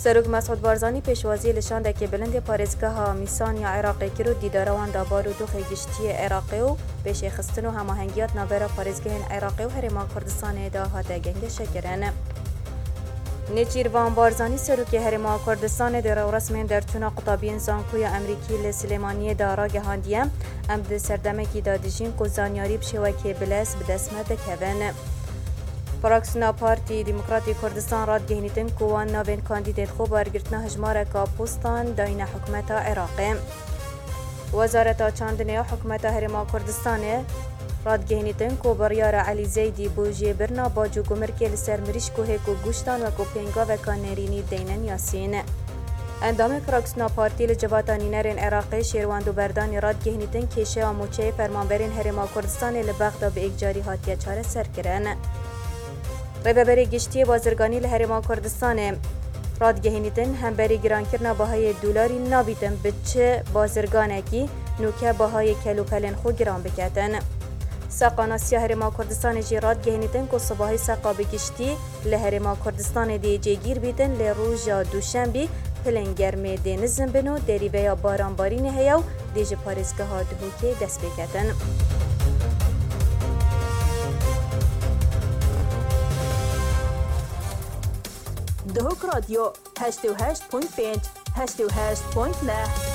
سروک مسعود بارزانی پیشوازی لشانده که بلند پارێزگاها میسانی عێراقی کرد و دیداروان دابار و دۆخی گشتی عێراقی و پێشێ خستن و هەماهەنگیات ناوبەرە پارێزگەهên عێراقی و هەرێما کوردستانێدا هاتە گەنگەشەکردن. نێچیروان بارزانی سەرۆکی هەرێما کوردستانê di rewresmên derçûna qutabiyên zankoya Emerîkî li Silêmaniyê ragihandiye em di serdemekî de dijîn ku zanyarî bi şêwekê bilez bi dest me dikevin. Fraksiyona Partî Demokratîk Kurdistan radgihînin ku wan navên kandîdên xwe wergirtina hejmareka postan dayîne hikûmeta Iraqê. Wezareta Çandinê ya hikûmeta Herêma Kurdistanê radgihînin ku biryara Elî Zeydî bû jêbirina bac û gumirkê li ser mirîşk û hêk û guştan wekû pêngaveka nêrînî deynin yasîn. Endamê Fraksiyona Partî li civata nînerên Iraqê Şêrwand û Berdanî radgihînin kêşeya mûçeyê fermanberên Herêma Kurdistanê li Bexda bi êkcarî hatiye çareserkirin. Rêveberê Giştiyê Bazirganî li Herêma Kurdistanê radgihînin hemberî girankirina behayê dolarî nabîtin bi çi bazirganekî nûke behayê kelûpelên xwe giran biketin. Seqa Nasiya Herêma Kurdistanê jî radgihînin ku sibahî seqa bi giştî li Herêma Kurdistanê dê cêgîr bîtin lê roja dûşembî pilên germê dê nizin bin û derîveya baranbarînê heye û dê ji parêzgeha Duhokê dest pê ketin. Duhok Radyo 88.5 88.9